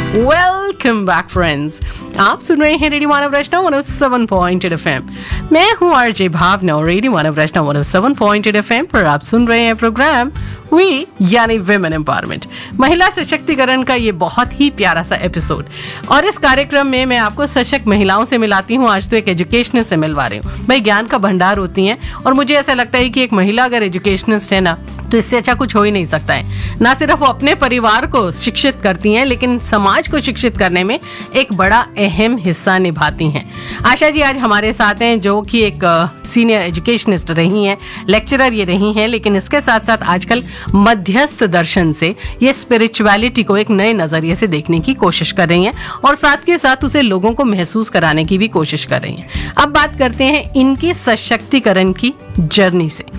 Welcome back friends, आप सुन रहे हैं रेडियो मानव रचना 107.8 FM। मैं हूं आरजे भावना और रेडियो मानव रचना 107.8 FM पर आप सुन रहे हैं प्रोग्राम वी यानी विमेन एम्पावरमेंट, महिला सशक्तिकरण का ये बहुत ही प्यारा सा एपिसोड। और इस कार्यक्रम में मैं आपको सशक्त महिलाओं से मिलाती हूँ। आज तो एक एजुकेशनिस्ट से मिलवा रही हूँ। भाई, ज्ञान का भंडार होती हैं और मुझे ऐसा लगता है कि एक महिला अगर एजुकेशनिस्ट है ना, तो इससे अच्छा कुछ हो ही नहीं सकता है। ना सिर्फ वो अपने परिवार को शिक्षित करती हैं, लेकिन समाज को शिक्षित करने में एक बड़ा अहम हिस्सा निभाती हैं। आशा जी आज हमारे साथ हैं, जो कि एक सीनियर एजुकेशनिस्ट रही हैं, लेक्चरर ये रही हैं, लेकिन इसके साथ साथ आजकल मध्यस्थ दर्शन से ये स्पिरिचुअलिटी को एक नए नजरिए से देखने की कोशिश कर रही हैं और साथ के साथ उसे लोगों को महसूस कराने की भी कोशिश कर रही हैं। अब बात करते हैं इनकी सशक्तिकरण की जर्नी से।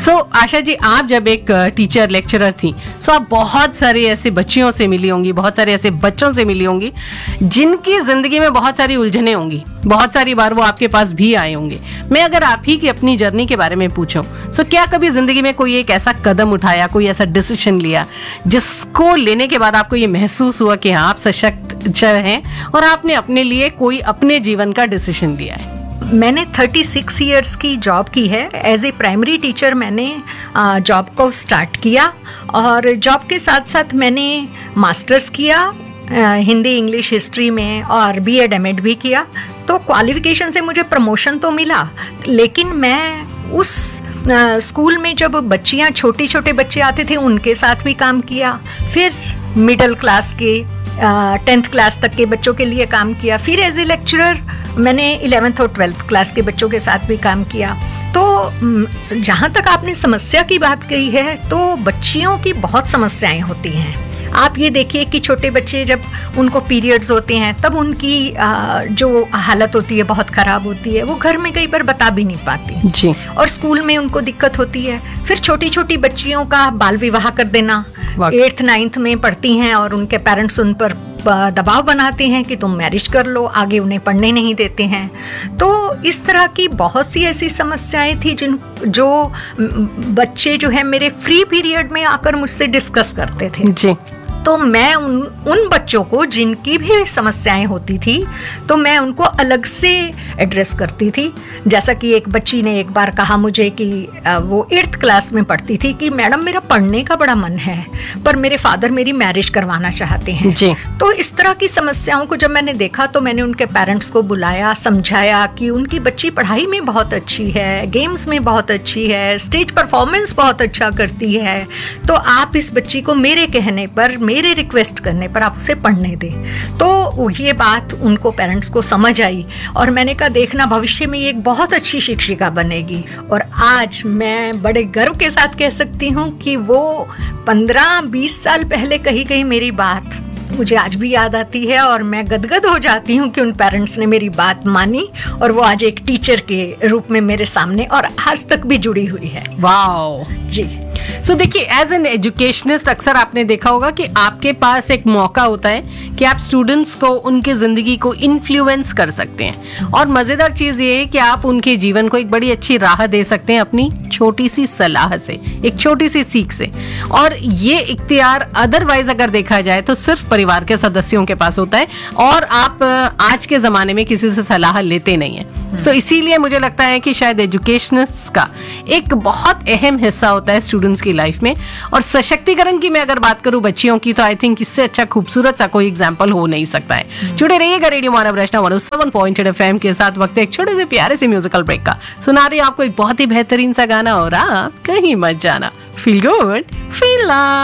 आशा जी, आप जब एक टीचर लेक्चरर थी, आप बहुत सारे ऐसे बच्चियों से मिली होंगी, बहुत सारे ऐसे बच्चों से मिली होंगी जिनकी जिंदगी में बहुत सारी उलझने होंगी। बहुत सारी बार वो आपके पास भी आए होंगे। मैं अगर आप ही की अपनी जर्नी के बारे में पूछूं, क्या कभी जिंदगी में कोई एक ऐसा कदम उठाया, कोई ऐसा डिसीजन लिया जिसको लेने के बाद आपको ये महसूस हुआ कि हाँ, आप सशक्त हैं और आपने अपने लिए कोई अपने जीवन का डिसीजन लिया है? मैंने 36 इयर्स की जॉब की है। एज ए प्राइमरी टीचर मैंने जॉब को स्टार्ट किया और जॉब के साथ साथ मैंने मास्टर्स किया हिंदी इंग्लिश हिस्ट्री में और बीएड एमएड भी किया। तो क्वालिफिकेशन से मुझे प्रमोशन तो मिला, लेकिन मैं उस स्कूल में जब बच्चियां छोटे छोटे बच्चे आते थे उनके साथ भी काम किया। फिर मिडिल क्लास के 10th क्लास तक के बच्चों के लिए काम किया। फिर एज ए लेक्चरर मैंने 11th और 12th क्लास के बच्चों के साथ भी काम किया। तो जहाँ तक आपने समस्या की बात कही है, तो बच्चियों की बहुत समस्याएं होती हैं। आप ये देखिए कि छोटे बच्चे जब उनको पीरियड्स होते हैं तब उनकी जो हालत होती है बहुत ख़राब होती है। वो घर में कई बार बता भी नहीं पाती जी। और स्कूल में उनको दिक्कत होती है। फिर छोटी छोटी बच्चियों का बाल विवाह कर देना, 8th 9th में पढ़ती हैं और उनके पेरेंट्स उन पर दबाव बनाते हैं कि तुम मैरिज कर लो, आगे उन्हें पढ़ने नहीं देते हैं। तो इस तरह की बहुत सी ऐसी समस्याएं थी जो बच्चे जो है मेरे फ्री पीरियड में आकर मुझसे डिस्कस करते थे जी। तो मैं उन बच्चों को जिनकी भी समस्याएं होती थी तो मैं उनको अलग से एड्रेस करती थी। जैसा कि एक बच्ची ने एक बार कहा मुझे कि वो 8th क्लास में पढ़ती थी कि मैडम मेरा पढ़ने का बड़ा मन है पर मेरे फादर मेरी मैरिज करवाना चाहते हैं जी। तो इस तरह की समस्याओं को जब मैंने देखा तो मैंने उनके पेरेंट्स को बुलाया, समझाया कि उनकी बच्ची पढ़ाई में बहुत अच्छी है, गेम्स में बहुत अच्छी है, स्टेज परफॉर्मेंस बहुत अच्छा करती है, तो आप इस बच्ची को मेरे कहने पर, मेरे रिक्वेस्ट करने पर आप उसे पढ़ने दें। तो ये बात उनको पेरेंट्स को समझ आई और मैंने कहा देखना भविष्य में एक बहुत अच्छी शिक्षिका बनेगी। और आज मैं बड़े गर्व के साथ कह सकती हूँ कि वो 15-20 साल पहले कही गई मेरी बात मुझे आज भी याद आती है और मैं गदगद हो जाती हूँ कि उन पेरेंट्स ने मेरी बात मानी और वो आज एक टीचर के रूप में मेरे सामने और आज तक भी जुड़ी हुई है। वाओ जी। देखिए, एज एन एजुकेशनिस्ट अक्सर आपने देखा होगा कि आपके पास एक मौका होता है कि आप स्टूडेंट्स को उनकी जिंदगी को इन्फ्लुएंस कर सकते हैं और मजेदार चीज ये है कि आप उनके जीवन को एक बड़ी अच्छी राह दे सकते हैं अपनी छोटी सी सलाह से, एक छोटी सी सीख से। और ये इख्तियार अदरवाइज अगर देखा जाए तो सिर्फ परिवार के सदस्यों के पास होता है और आप आज के जमाने में किसी से सलाह लेते नहीं है। इसीलिए मुझे लगता है कि शायद एजुकेशनिस्ट का एक बहुत अहम हिस्सा होता है स्टूडेंट्स की लाइफ में। और सशक्तिकरण की मैं अगर बात करूं बच्चियों की, तो आई थिंक इससे अच्छा खूबसूरत सा कोई एग्जाम्पल हो नहीं सकता है। जुड़े रहिएगा रेडियो मानव रचना 107.8 FM के साथ। वक्त एक छोटे से प्यारे से म्यूजिकल ब्रेक का। सुना रही आपको एक बहुत ही बेहतरीन सा गाना और आप कहीं मत जाना। Feel good, feel